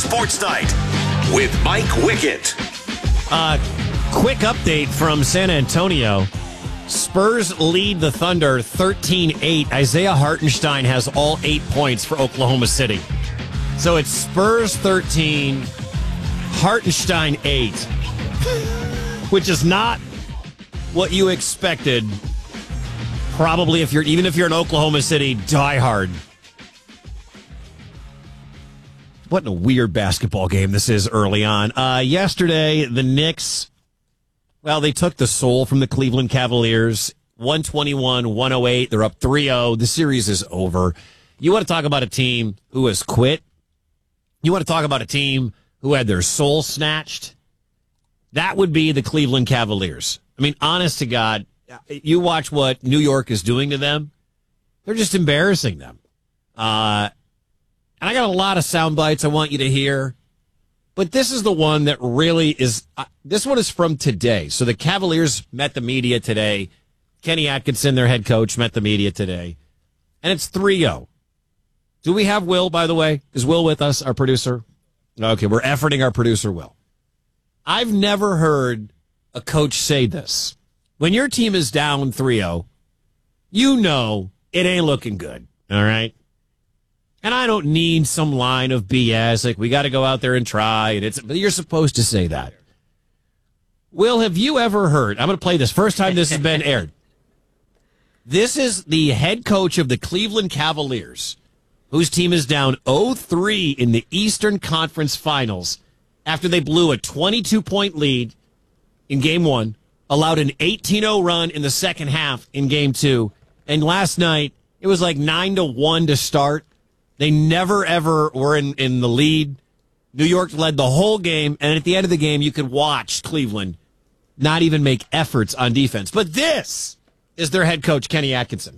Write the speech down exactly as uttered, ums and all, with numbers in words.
Sports Night with Mike Wickett. Uh, quick update from San Antonio. Spurs lead the Thunder thirteen eight. Isaiah Hartenstein has all eight points for Oklahoma City. So it's Spurs thirteen, Hartenstein eight, which is not what you expected. Probably if you're even if you're an Oklahoma City diehard. What a weird basketball game this is early on. Uh, yesterday, the Knicks, well, they took the soul from the Cleveland Cavaliers. one twenty-one one oh eight. They're up three oh. The series is over. You want to talk about a team who has quit? You want to talk about a team who had their soul snatched? That would be the Cleveland Cavaliers. I mean, honest to God, you watch what New York is doing to them. They're just embarrassing them. Uh, and I got a lot of sound bites I want you to hear. But this is the one that really is, uh, this one is from today. So the Cavaliers met the media today. Kenny Atkinson, their head coach, met the media today. And it's three oh. Do we have Will, by the way? Is Will with us, our producer? Okay, we're efforting our producer, Will. I've never heard a coach say this. When your team is down three oh, you know it ain't looking good, all right? And I don't need some line of B S, like we got to go out there and try. And it's, but you're supposed to say that. Will, have you ever heard? I'm going to play this. First time this has been aired. This is the head coach of the Cleveland Cavaliers, whose team is down oh three in the Eastern Conference Finals after they blew a twenty-two point lead in game one, allowed an eighteen oh run in the second half in game two, and last night it was like nine to one to start. They never, ever were in, in the lead. New York led the whole game, and at the end of the game, you could watch Cleveland not even make efforts on defense. But this is their head coach, Kenny Atkinson.